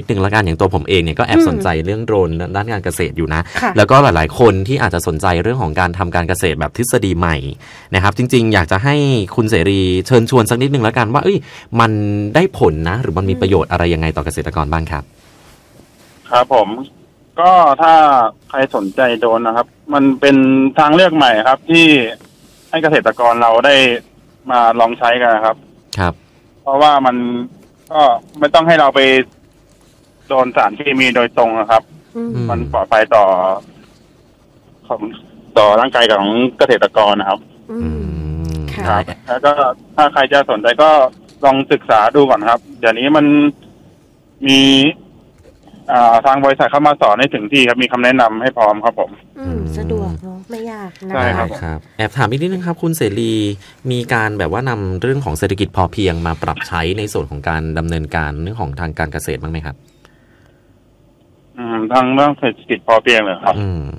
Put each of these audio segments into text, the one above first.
นึงละกันอย่างตัวผมเองเนี่ยก็แอบสนใจเรื่องโดรนด้านการเกษตรอยู่นะแล้วก็หลายๆคนที่อาจจะสนใจเรื่องของการทำการเกษตรแบบทฤษฎีใหม่นะครับจริงๆอยากจะให้คุณเสรีเชิญชวนสักนิดนึงละกันว่ามันได้ผลนะหรือมันมีประโยชน์อะไรยังไงต่อเกษตรกรบ้างครับครับผมก็ถ้าใครสนใจโดรนนะครับมันเป็นทางเลือกใหม่ครับที่ให้เกษตรกรเราได้มาลองใช้กันครับครับเพราะว่ามันก็ไม่ต้องให้เราไปโดนสารเคมีโดยตรงนะครับมันปลอดภัยต่อร่างกายของเกษตรกรนะครับครับแล้วก็ถ้าใครจะสนใจก็ลองศึกษาดูก่อนครับเดี๋ยวนี้มันมีทางบริษัทเข้ามาสอนให้ถึงที่ครับมีคำแนะนำให้พร้อมครับผมสะดวกเนาะไม่ยากนะใช่ครับแอบถามอีกนิดนึงครับคุณเสรีมีการแบบว่านำเรื่องของเศรษฐกิจพอเพียงมาปรับใช้ในส่วนของการดำเนินการเรื่องของทางการเกษตรบ้างไหมครับทางเรื่องเศรษฐกิจพอเพียงเหรอครับ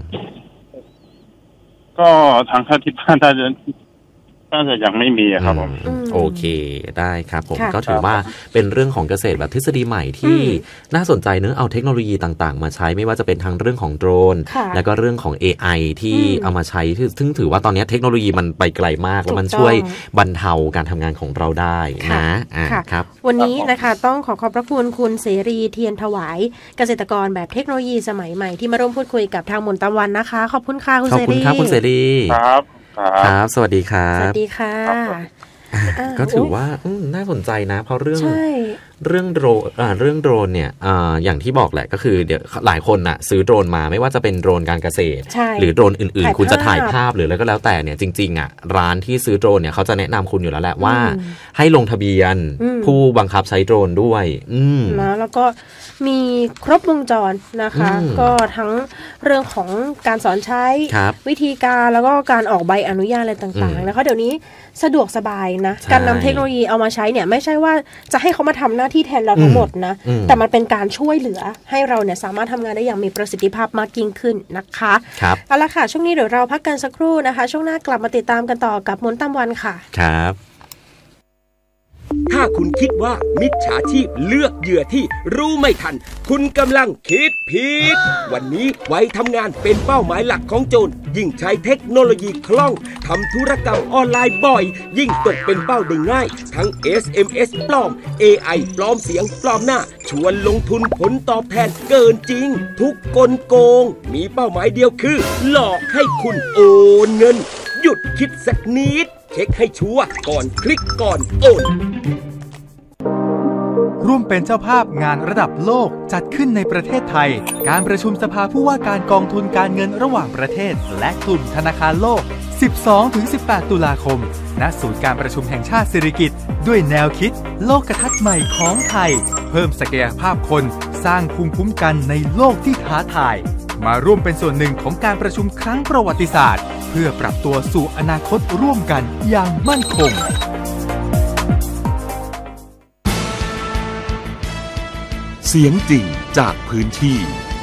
ก็ทางที่บ้านน่าจะยังไม่มีครับผมโอเคได้ครับผมก็ถือว่าเป็นเรื่องของเกษตรแบบทฤษฎีใหม่ที่น่าสนใจเนอะเอาเทคโนโลยีต่างๆมาใช้ไม่ว่าจะเป็นทางเรื่องของโดรนแล้วก็เรื่องของ AI ที่เอามาใช้ซึ่งถือว่าตอนนี้เทคโนโลยีมันไปไกลมากแล้วมันช่วยบรรเทาการทำงานของเราได้นะครับวันนี้นะคะต้องขอบพระคุณคุณเสรีเทียนถวายเกษตรกรแบบเทคโนโลยีสมัยใหม่ที่มาร่วมพูดคุยกับทางมนตะวันนะคะขอบคุณค่ะคุณเสรีขอบคุณครับคุณเสรีครับสวัสดีครับสวัสดีค่ะก็ถือว่าน่าสนใจนะเพราะเรื่องโดรนเนี่ยอย่างที่บอกแหละก็คือเดี๋ยวหลายคนน่ะซื้อโดรนมาไม่ว่าจะเป็นโดรนการเกษตรหรือโดรนอื่นๆคุณจะถ่ายภาพหรืออะไรก็แล้วแต่เนี่ยจริงๆอ่ะร้านที่ซื้อโดรนเนี่ยเขาจะแนะนำคุณอยู่แล้วแหละว่าให้ลงทะเบียนผู้บังคับใช้โดรนด้วยนะแล้วก็มีครบวงจรนะคะก็ทั้งเรื่องของการสอนใช้วิธีการแล้วก็การออกใบอนุญาตอะไรต่างๆนะคะเดี๋ยวนี้สะดวกสบายนะการนำเทคโนโลยีเอามาใช้เนี่ยไม่ใช่ว่าจะให้เขามาทำหน้าที่แทนเราทั้งหมดนะแต่มันเป็นการช่วยเหลือให้เราเนี่ยสามารถทำงานได้อย่างมีประสิทธิภาพมากยิ่งขึ้นนะคะเอาละค่ะช่วงนี้เดี๋ยวเราพักกันสักครู่นะคะช่วงหน้ากลับมาติดตามกันต่อกับมนต์ตามวันค่ะครับถ้าคุณคิดว่ามิจฉาชีพเลือกเหยื่อที่รู้ไม่ทันคุณกำลังคิดผิดวันนี้ไว้ทำงานเป็นเป้าหมายหลักของโจรยิ่งใช้เทคโนโลยีคล่องทำธุรกรรมออนไลน์บ่อยยิ่งตกเป็นเป้าได้ง่ายทั้ง SMS ปลอม AI ปลอมเสียงปลอมหน้าชวนลงทุนผลตอบแทนเกินจริงทุกกลโกงมีเป้าหมายเดียวคือหลอกให้คุณโอนเงินหยุดคิดสักนิดเช็คให้ชัวร์ก่อนคลิกก่อนโอนร่วมเป็นเจ้าภาพงานระดับโลกจัดขึ้นในประเทศไทยการประชุมสภาผู้ว่าการกองทุนการเงินระหว่างประเทศและกลุ่มธนาคารโลก 12-18 ตุลาคมณศูนย์การประชุมแห่งชาติสิริกิติ์ด้วยแนวคิดโลกทัศน์ใหม่ของไทยเพิ่มศักยภาพคนสร้างภูมิคุ้มกันในโลกที่ท้าทายมาร่วมเป็นส่วนหนึ่งของการประชุมครั้งประวัติศาสตร์เพื่อปรับตัวสู่อนาคตร่วมกันอย่างมั่นคงเสียงจริงจากพื้นที่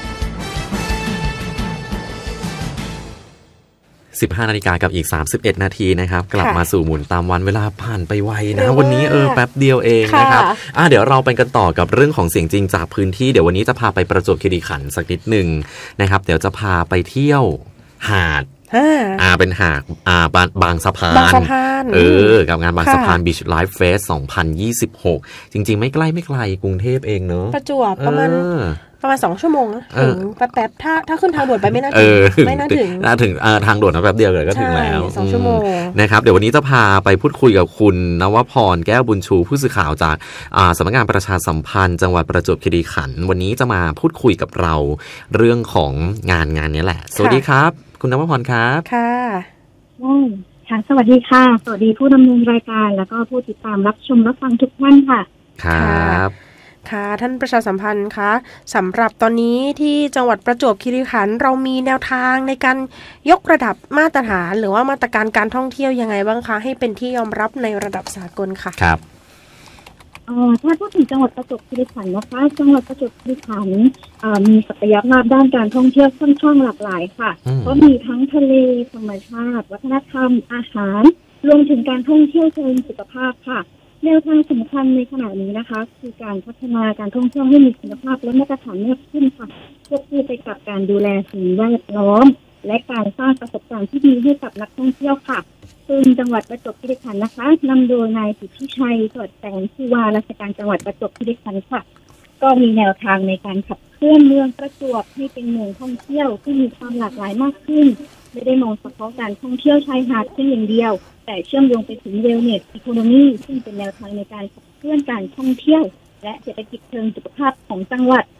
15 นาฬิกากับอีก31 นาทีนะครับกลับมาสู่หมุนตามวันเวลาผ่านไปไวนะวันนี้แป๊บเดียวเองนะครับเดี๋ยวเราไปกันต่อกับเรื่องของเสียงจริงจากพื้นที่เดี๋ยววันนี้จะพาไปประจวบคีรีขันธ์สักนิดนึงนะครับเดี๋ยวจะพาไปเที่ยวหาดเป็นหาดบางสะพานกับงานบางสะพาน Beach Life Fest 2026 จริงๆไม่ไกลกรุงเทพเองเนอะประจวบประมาณ2 ชั่วโมงถึงแป๊บๆถ้าขึ้นทางด่วนไปไม่น่าถึงทางด่วนแป๊บเดียวเลยก็ถึงแล้ว 2 ชั่วโมงนะครับเดี๋ยววันนี้จะพาไปพูดคุยกับคุณนวพรแก้วบุญชูผู้สื่อข่าวจากสำนักงานประชาสัมพันธ์จังหวัดประจวบคีรีขันธ์วันนี้จะมาพูดคุยกับเราเรื่องของงานนี้แหละสวัสดีครับคุณนวพรครับค่ะสวัสดีค่ะสวัสดีผู้ดำเนินรายการแล้วก็ผู้ติดตามรับชมรับฟังทุกท่านค่ะครับค่ะท่านประชาสัมพันธ์คะสำหรับตอนนี้ที่จังหวัดประจวบคีรีขันธ์เรามีแนวทางในการยกระดับมาตรฐานหรือว่ามาตรการการท่องเที่ยวยังไงบ้างคะให้เป็นที่ยอมรับในระดับสากลค่ะครับถ้าพูดถึงจังหวัดประจวบคีรีขันธ์นะคะจังหวัดประจวบคีรีขันธ์มีศักยภาพด้านการท่องเที่ยวค่อนข้างหลากหลายค่ะก็มีทั้งทะเลธรรมชาติวัฒนธรรมอาหารรวมถึงการท่องเที่ยวเชิงสุขภาพค่ะแนวทางสำคัญในขณะนี้นะคะคือการพัฒนาการท่องเที่ยวให้มีคุณภาพและมาตรฐานมากขึ้นค่ะควบคู่ไปกับการดูแลสิ่งแวดล้อมและการสร้างประสบการณ์ที่ดีให้กับนักท่องเที่ยวค่ะซึ่งจังหวัดประจวบคีรีขันธ์นะคะนำโดยนายสิทธิชัยสอดแสงผู้ว่าราชการจังหวัดประจวบคีรีขันธ์ค่ะก็มีแนวทางในการขับเคลื่อนเมืองประจวบให้เป็นเมืองท่องเที่ยวที่มีความหลากหลายมากขึ้นไม่ได้มองเฉพาะการท่องเที่ยวชายหาดเพียงอย่างเดียวแต่เชื่อมโยงไปถึงเวลเนสอีโคโนมีซึ่งเป็นแนวทางในการขับเคลื่อนการท่องเที่ยวและเศรษฐกิจเชิงสุขภาพของจังหวัด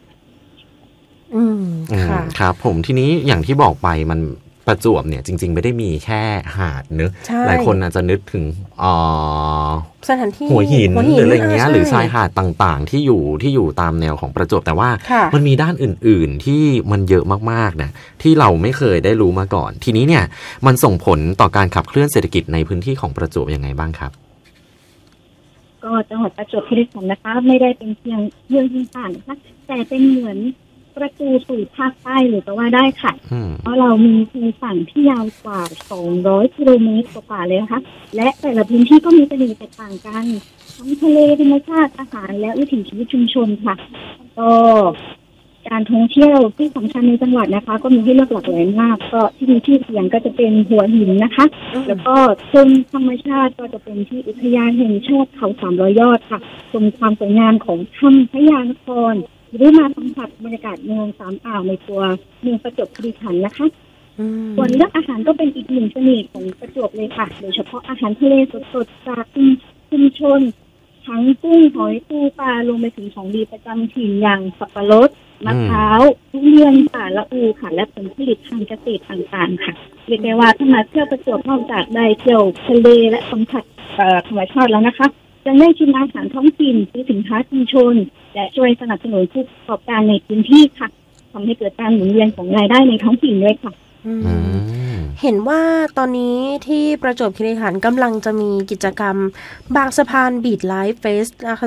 ค่ะครับผมทีนี้อย่างที่บอกไปมันประจวบเนี่ยจริงๆไม่ได้มีแค่หาดเนอะหลายคนอาจจะนึกถึงสถานที่หัวหินหรืออะไรเงี้ยหรือชายหาดต่างๆที่อยู่ตามแนวของประจวบแต่ว่ามันมีด้านอื่นๆที่มันเยอะมากๆนะที่เราไม่เคยได้รู้มาก่อนทีนี้เนี่ยมันส่งผลต่อการขับเคลื่อนเศรษฐกิจในพื้นที่ของประจวบยังไงบ้างครับก็จังหวัดประจวบคีรีขันธ์นะคะไม่ได้เป็นเพียงเมืองที่ผ่านนะคะแต่เป็นเหมือนประตูสู่ภาคใต้หรือก็ว่าได้ค่ะเพราะเรามีชายฝั่งที่ยาวกว่า200 กิโลเมตรกว่าเลยนะคะและแต่ละพื้นที่ก็มีเสน่ห์แตกต่างกันทั้งทะเลธรรมชาติอาหารและวิถีชีวิตชุมชนค่ะก็การท่องเที่ยวที่สำคัญในจังหวัดนะคะก็มีให้เลือกหลากหลายมากก็ที่มีชื่อเสียงก็จะเป็นหัวหินนะคะแล้วก็ชมธรรมชาติก็จะเป็นที่อุทยานแห่งชาติเขา300 ยอดค่ะชมความสวยงามของถ้ำพญานครหรือมาสัมผัสบรรยากาศเมือง3 อ่าวในตัวเมืองประจวบคีรีขันธ์นะคะส่วนเรื่องอาหารก็เป็นอีกหนึ่งเสน่ห์ของประจวบเลยค่ะโดยเฉพาะอาหารทะเลสดๆจากชุมชนทั้งกุ้งหอยปูปลารวมไปถึงของดีประจำถิ่นอย่างสับปะรดมะพร้าวทุเรียนค่ะละอูค่ะและผลผลิตทางเกษตรต่างๆค่ะเรียกได้ว่าถ้ามาเที่ยวประจวบนอกจากได้เที่ยวทะเลและสัมผัสธรรมชาติแล้วนะคะยังได้ชิมอาหารท้องถิ่นซื้อสินค้าชุมชนและช่วยสนับสนุนผู้ประกอบการในพื้นที่ค่ะทำให้เกิดการหมุนเวียนของรายได้ในท้องถิ่นด้วยค่ะเห็นว่าตอนนี้ที่ประจวบคีรีขันธ์กำลังจะมีกิจกรรมบางสะพานบีชไลฟ์เฟสนะคะ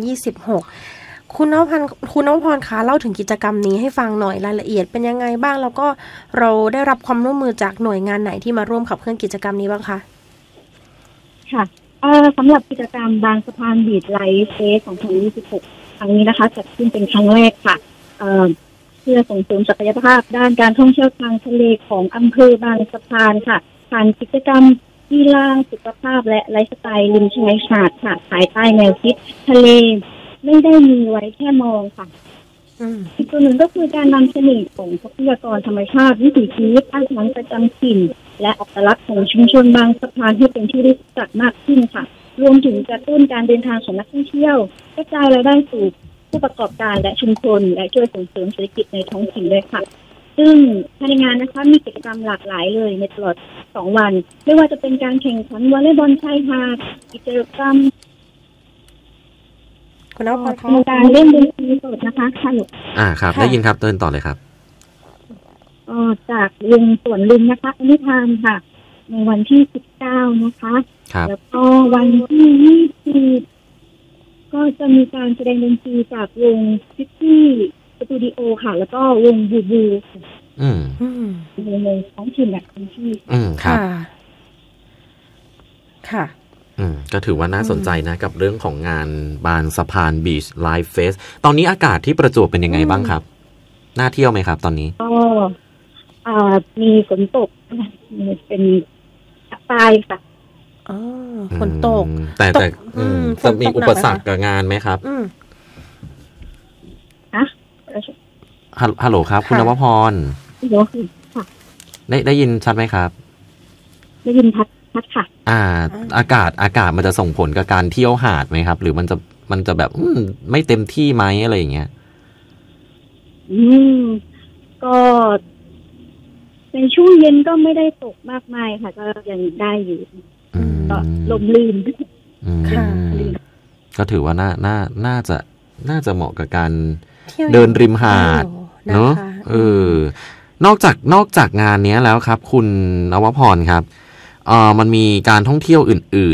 2026คุณนวพรคะเล่าถึงกิจกรรมนี้ให้ฟังหน่อยรายละเอียดเป็นยังไงบ้างแล้วก็เราได้รับความร่วมมือจากหน่วยงานไหนที่มาร่วมขับเคลื่อนกิจกรรมนี้บ้างคะค่ะสำหรับกิจกรรมบางสะพานบีชไลฟ์เฟส2026ครั้งนี้นะคะจัดขึ้นเป็นครั้งแรกค่ะเพื่อส่งเสริมศักยภาพด้านการท่องเที่ยวทางทะเลของอำเภอบางสะพานค่ะผ่านกิจกรรมกีฬาสุขภาพและไลฟ์สไตล์ริมชายหาดค่ะภายใต้แนวคิดทะเลไม่ได้มีไว้แค่มองค่ะอีกตัวหนึ่งก็คือการนำเสน่ห์ของทรัพยากรธรรมชาติวิถีชีวิตอาหารประจำถิ่นและอัตลักษณ์ของชุมชนบางสะพานให้เป็นที่รู้จักมากขึ้นค่ะรวมถึงกระตุ้นการเดินทางของนักท่องเที่ยวกระจายรายได้สู่ผู้ประกอบการและชุมชนและช่วยส่งเสริมเศรษฐกิจในท้องถิ่นด้วยค่ะซึ่งภายในงานนะคะมีกิจกรรมหลากหลายเลยในตลอด2 วันไม่ว่าจะเป็นการแข่งขันวอลเลย์บอลชายหาดกิจกรรมคุณนวพรคะการเล่นดนตรีสดนะคะค่ะครับได้ยินครับเดินต่อเลยครับจากวงสวนลุมนะคะนิทานค่ะในวันที่19นะคะแล้วก็วันที่20ก็จะมีการแสดงดนตรีจากวงซิตี้สตูดิโอค่ะแล้วก็วงบูบูในท้องถิ่นแบบที่ครับค่ะก็ถือว่าน่าสนใจนะกับเรื่องของงานบางสะพานบีชไลฟ์เฟสตอนนี้อากาศที่ประจวบเป็นยังไงบ้างครับน่าเที่ยวไหมครับตอนนี้ก็มีฝนตกเป็นปลายค่ะฝนตกแต่จะมีอุปสรรคกับงานไหมครับฮัลโหลครับคุณนวพรได้ยินชัดไหมครับได้ยินชัดค่ะอากาศมันจะส่งผลกับการเที่ยวหาดไหมครับหรือมันจะแบบไม่เต็มที่ไหมอะไรอย่างเงี้ยก็ในช่วงเย็นก็ไม่ได้ตกมากมายค่ะก็ยังได้อยู่ก็ลมลื่นค่ะก็ถือว่าน่าจะเหมาะกับการเดินริมหาดเนาะนอกจากงานนี้แล้วครับคุณนวพรครับมันมีการท่องเที่ยวอื่นๆ